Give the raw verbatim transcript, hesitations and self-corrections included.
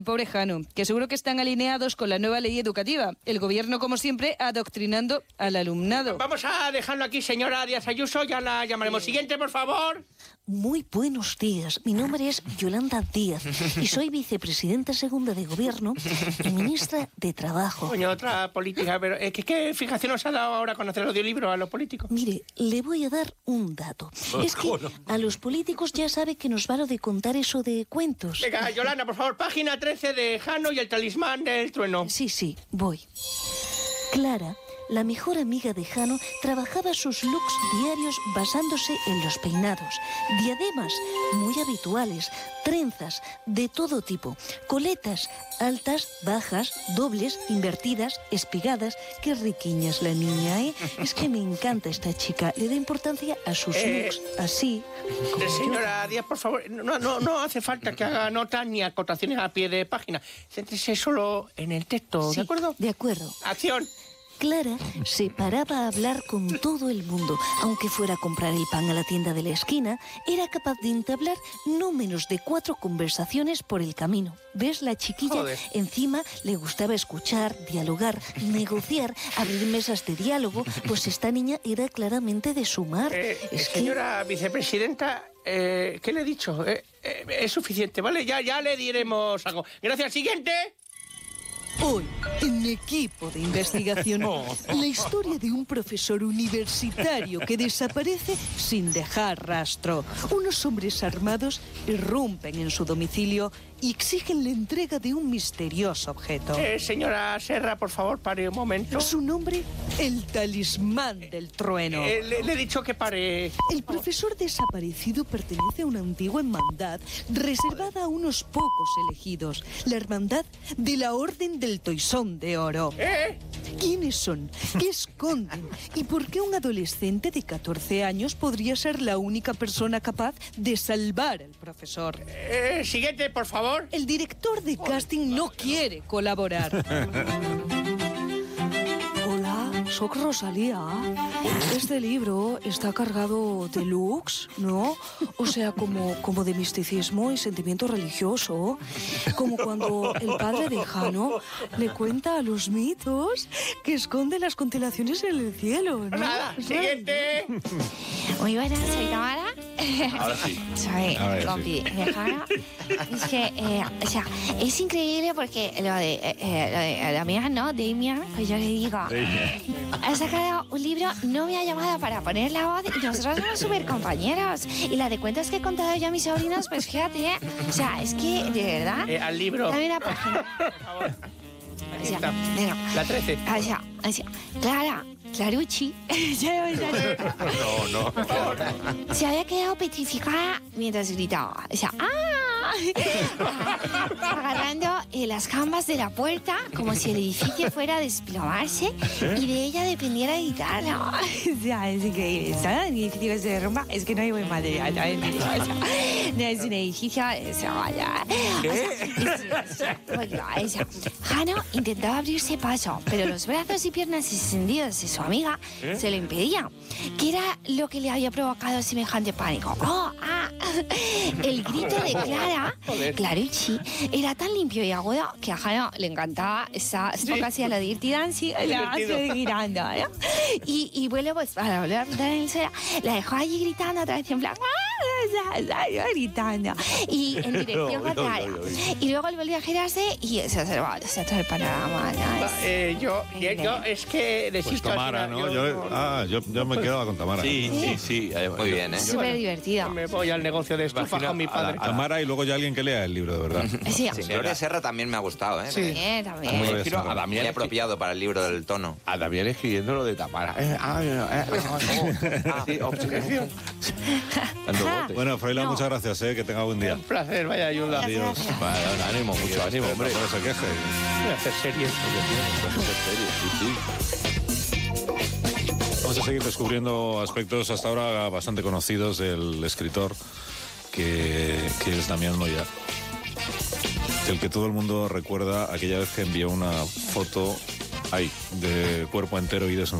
Pobre Jano, que seguro que están alineados con la nueva ley educativa. El gobierno, como siempre, adoctrinando al alumnado. Vamos a dejarlo aquí, señora Díaz Ayuso, ya la llamaremos. Siguiente, por favor. Muy buenos días. Mi nombre es Yolanda Díaz y soy vicepresidenta segunda de Gobierno y ministra de Trabajo. Coño, otra política, pero eh, ¿qué, ¿qué fijación os ha dado ahora conocer el audiolibro a los políticos? Mire, le voy a dar un dato. Es que a los políticos ya sabe que nos va lo de contar eso de cuentos. Venga, Yolanda, por favor, página trece de Jano y el talismán del trueno. Sí, sí, voy. Clara, la mejor amiga de Jano, trabajaba sus looks diarios basándose en los peinados, diademas muy habituales, trenzas de todo tipo, coletas altas, bajas, dobles, invertidas, espigadas. Qué riquiña es la niña, ¿eh? Es que me encanta esta chica, le da importancia a sus Eh, looks, así. Eh, señora Díaz, por favor, no, no, no hace falta que haga notas ni acotaciones a pie de página. Céntrese solo en el texto, Sí, ¿de acuerdo? De acuerdo. Acción. Clara se paraba a hablar con todo el mundo. Aunque fuera a comprar el pan a la tienda de la esquina, era capaz de entablar no menos de cuatro conversaciones por el camino. ¿Ves? La chiquilla, Joder. encima le gustaba escuchar, dialogar, negociar, abrir mesas de diálogo, pues esta niña era claramente de sumar. Eh, es que... señora vicepresidenta, eh, ¿qué le he dicho? Eh, eh, es suficiente, ¿vale? Ya, ya le diremos algo. Gracias. Siguiente. Hoy, en Equipo de Investigación, la historia de un profesor universitario que desaparece sin dejar rastro. Unos hombres armados irrumpen en su domicilio y exigen la entrega de un misterioso objeto. Eh, señora Serra, por favor, pare un momento. Su nombre, el talismán del trueno. Eh, le, le he dicho que pare. El profesor desaparecido pertenece a una antigua hermandad reservada a unos pocos elegidos, la hermandad de la Orden del Toisón de Oro. ¿Eh? ¿Quiénes son? ¿Qué esconden? ¿Y por qué un adolescente de catorce años podría ser la única persona capaz de salvar al profesor? Eh, siguiente, por favor. El director de casting no quiere colaborar. Hola, soy Rosalía. Este libro está cargado de looks, ¿no? O sea, como, como de misticismo y sentimiento religioso. Como cuando el padre de Jano le cuenta a los mitos que esconde las constelaciones en el cielo, ¿no? Nada, siguiente. Muy buenas, soy Tamara. Ahora sí. Soy A ver, compi de Jano. Es que, eh, o sea, es increíble porque lo de, eh, eh, lo de la mía, ¿no? Damian, pues yo le digo, ha sacado un libro, no me ha llamado para poner la voz y nosotros somos súper compañeros. Y la de cuentos que he contado yo a mis sobrinos, pues fíjate, ¿eh? O sea, es que, de verdad... Eh, al libro. Dame una página. Por favor. O sea, Está. venga. La trece. O sea, o sea, Clara, Clarucci, ya me sale. No, no. Se había quedado petrificada mientras gritaba. O sea, ¡ah! Agarrando eh, las jambas de la puerta como si el edificio fuera a desplomarse y de ella dependiera editarlo. O sea, es increíble. ¿Sabes? El edificio se derrumba, es que no hay buen material. ¿Sabes? O sea, no es un edificio, o sea, vaya. O sea, bueno, o sea, Jano intentaba abrirse paso, pero los brazos y piernas extendidos de su amiga ¿Eh? se lo impedían. ¿Qué era lo que le había provocado semejante pánico? ¡Oh! ¡Ah! El grito de Clara, Clarucci, era tan limpio y agudo que a Jano le encantaba. Esa, esto casi a la Dirty Dancing, la hace gritando, ¿no? Y, y bueno, pues para volver a montar en el suelo, la dejó allí gritando otra vez en plan... gritando y en dirección contraria. Y luego él volvió a girarse y se observaba todo el panorama, ¿no? Eh, yo, yo, yo, es que Pues desisto. Tamara, al ¿no? final, Yo, ah, yo, yo me quedaba con Tamara. Sí, sí, sí. Muy bien, ¿eh? Súper divertido. Me voy al negocio de estufa Imagina con mi padre. a la- Tamara y luego ya alguien que lea el libro, de verdad. Sí, Sí, Gloria Serra también me ha gustado, ¿eh? Sí. también, también. Muy bien. Imagino a Me Damián, he apropiado para el libro del tono. a Damián escribiendo lo de Tamara. Eh, ah, eh, eh, oh, ah, sí, obsesión. Dando botes. Bueno, Froilán, No. muchas gracias, ¿eh? Que tenga buen día. Un placer, vaya ayuda. Adiós. Vale, ánimo, mucho ánimo, hombre. No se queje. Voy a hacer series. Vamos a seguir descubriendo aspectos hasta ahora bastante conocidos del escritor que, que es Damián Moya, del que todo el mundo recuerda aquella vez que envió una foto ahí de cuerpo entero y desnudo.